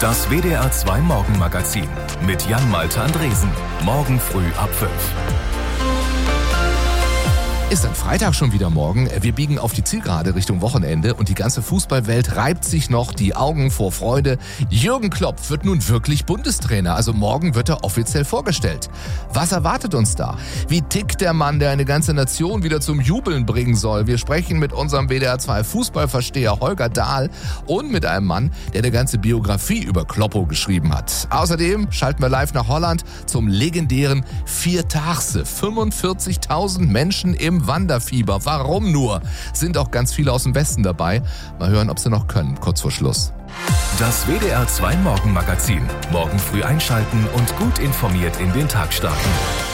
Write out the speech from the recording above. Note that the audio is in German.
Das WDR 2 Morgenmagazin mit Jan-Malte Andresen. Morgen früh ab 5. Ist dann Freitag schon wieder morgen. Wir biegen auf die Zielgerade Richtung Wochenende und die ganze Fußballwelt reibt sich noch die Augen vor Freude. Jürgen Klopp wird nun wirklich Bundestrainer. Also morgen wird er offiziell vorgestellt. Was erwartet uns da? Wie tickt der Mann, der eine ganze Nation wieder zum Jubeln bringen soll? Wir sprechen mit unserem WDR 2 Fußballversteher Holger Dahl und mit einem Mann, der eine ganze Biografie über Kloppo geschrieben hat. Außerdem schalten wir live nach Holland zum legendären Viertaagse. 45.000 Menschen im Wanderfieber. Warum nur? Sind auch ganz viele aus dem Westen dabei. Mal hören, ob sie noch können, kurz vor Schluss. Das WDR 2 Morgenmagazin. Morgen früh einschalten und gut informiert in den Tag starten.